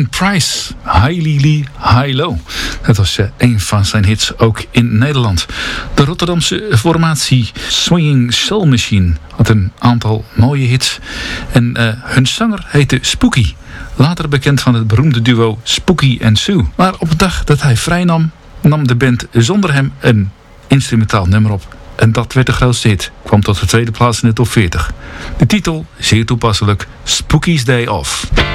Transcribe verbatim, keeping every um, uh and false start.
Martin Price, High Lily, High Low. Dat was uh, een van zijn hits ook in Nederland. De Rotterdamse formatie Swinging Soul Machine had een aantal mooie hits. En uh, hun zanger heette Spooky. Later bekend van het beroemde duo Spooky and Sue. Maar op de dag dat hij vrijnam, nam de band zonder hem een instrumentaal nummer op. En dat werd de grootste hit. Kwam tot de tweede plaats in de top veertig. De titel, zeer toepasselijk, Spooky's Day Off.